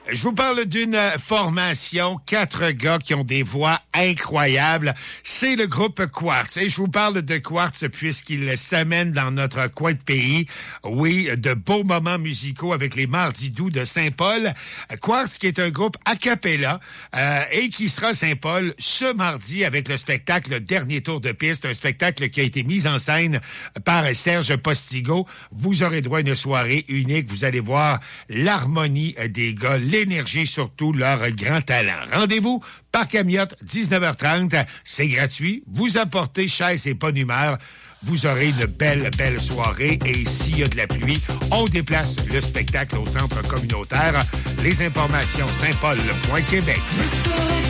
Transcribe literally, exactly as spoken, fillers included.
Je vous parle d'une formation, quatre gars qui ont des voix incroyables. C'est le groupe Quartz. Et je vous parle de Quartz puisqu'il s'amène dans notre coin de pays. Oui, de beaux moments musicaux avec les Mardis doux de Saint-Paul. Quartz qui est un groupe a cappella euh, et qui sera à Saint-Paul ce mardi avec le spectacle Dernier tour de piste. Un spectacle qui a été mis en scène par Serge Postigo. Vous aurez droit à une soirée unique. Vous allez voir l'harmonie des gars, l'énergie, surtout leur grand talent. Rendez-vous Parc Amiotte, dix-neuf heures trente. C'est gratuit. Vous apportez chaise et bonne humeur. Vous aurez une belle, belle soirée. Et s'il y a de la pluie, on déplace le spectacle au centre communautaire. Les informations, saint paul point québec.